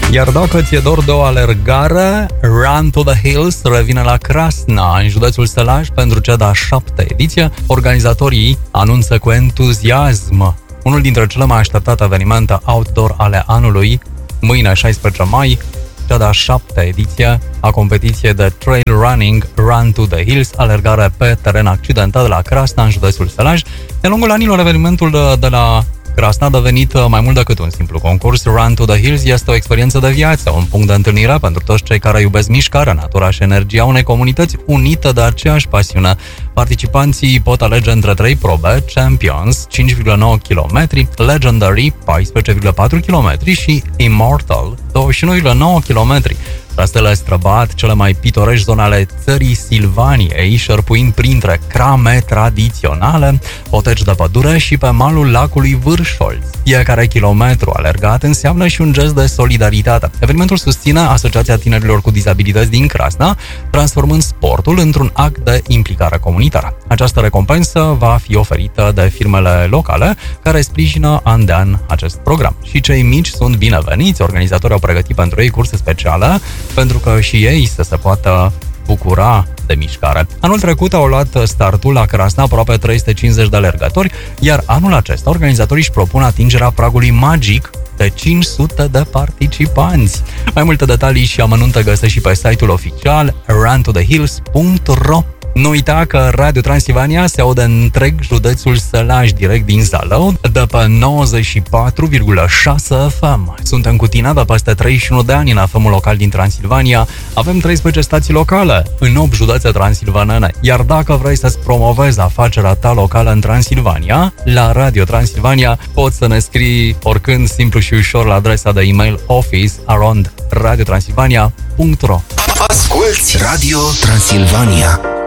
Iar dacă ți-e dor de o alergare, Run to the Hills revine la Krasna, în județul Sălaj, pentru cea de-a 7-a ediție. Organizatorii anunță cu entuziasm unul dintre cele mai așteptate evenimente outdoor ale anului, mâine 16 mai, cea de-a 7-a ediție a competiției de trail running Run to the Hills, alergare pe teren accidentat de la Krasna, în județul Sălaj. De lungul anilor, evenimentul de la Krasna a devenit mai mult decât un simplu concurs. Run to the Hills este o experiență de viață, un punct de întâlnire pentru toți cei care iubesc mișcarea, natura și energia unei comunități unite de aceeași pasiune. Participanții pot alege între 3 probe: Champions, 5,9 km, Legendary, 14,4 km și Immortal, 21,9 km. Trasele străbat cele mai pitorești zone ale țării Silvaniei, șerpuind printre crame tradiționale, poteci de pădure și pe malul lacului Vârșolț. Fiecare kilometru alergat înseamnă și un gest de solidaritate. Evenimentul susține Asociația Tinerilor cu Dizabilități din Krasna, transformând sportul într-un act de implicare comunitară. Această recompensă va fi oferită de firmele locale care sprijină an de an acest program. Și cei mici sunt bineveniți. Organizatorii au pregătit pentru ei curse speciale pentru că și ei să se poată bucura de mișcare. Anul trecut au luat startul la Krasna aproape 350 de alergători, iar anul acesta organizatorii își propun atingerea pragului magic de 500 de participanți. Mai multe detalii și amănunte găsești și pe site-ul oficial runtothehills.ro. Nu uita că Radio Transilvania se aude întreg județul Sălaj, direct din Zalău, de pe 94,6 FM. Suntem cu tine de peste 31 de ani în FM-ul local din Transilvania. Avem 13 stații locale în 8 județe transilvanene. Iar dacă vrei să-ți promovezi afacerea ta locală în Transilvania, la Radio Transilvania poți să ne scrii oricând, simplu și ușor, la adresa de e-mail office@radiotransilvania.ro. Asculți Radio Transilvania.